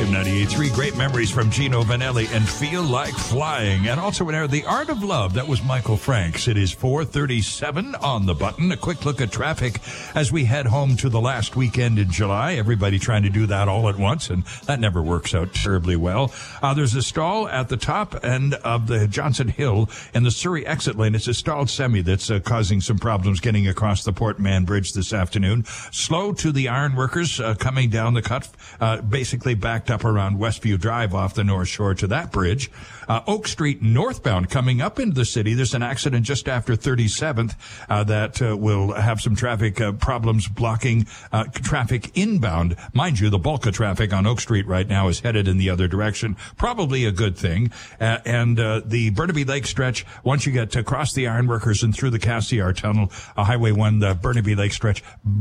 98.3. Great memories from Gino Vanelli and Feel Like Flying. And also in there, The Art of Love. That was Michael Franks. It is 4:37 on the button. A quick look at traffic as we head home to the last weekend in July. Everybody trying to do that all at once, and that never works out terribly well. There's a stall at the top end of the Johnson Hill in the Surrey exit lane. It's a stalled semi that's causing some problems getting across the Port Mann Bridge this afternoon. Slow to the ironworkers coming down the cut, basically backed up around Westview Drive off the North Shore to that bridge. Oak Street northbound coming up into the city. There's an accident just after 37th that will have some traffic problems blocking traffic inbound. Mind you, the bulk of traffic on Oak Street right now is headed in the other direction. Probably a good thing. And the Burnaby Lake stretch, once you get across the ironworkers and through the Cassiar Tunnel, Highway 1, the Burnaby Lake stretch,